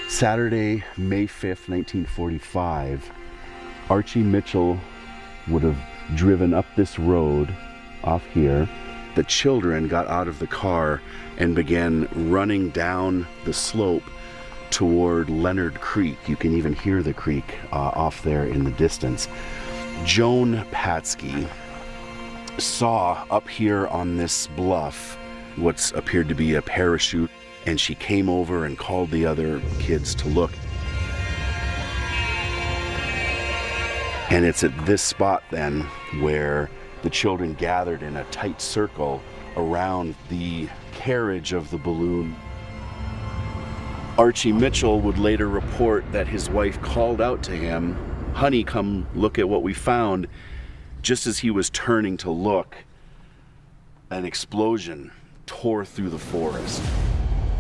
Saturday, May 5th, 1945, Archie Mitchell would have driven up this road off here. The children got out of the car and began running down the slope toward Leonard Creek. You can even hear the creek off there in the distance. Joan Patsky saw up here on this bluff what appeared to be a parachute, and she came over and called the other kids to look. And it's at this spot then where the children gathered in a tight circle around the carriage of the balloon. Archie Mitchell would later report that his wife called out to him, "Honey, come look at what we found." Just as he was turning to look, an explosion tore through the forest.